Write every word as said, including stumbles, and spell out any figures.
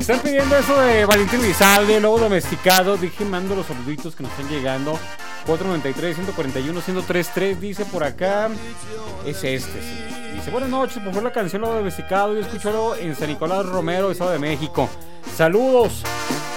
Están pidiendo eso de Valentín Elizalde, Lobo Domesticado. Dije, mando los saluditos que nos están llegando. cuatro noventa y tres, ciento cuarenta y uno, ciento treinta y tres, dice por acá. Es este, sí. Dice, buenas noches, por favor la canción Lobo Domesticado. Yo escucho en San Nicolás Romero, Estado de México. Saludos.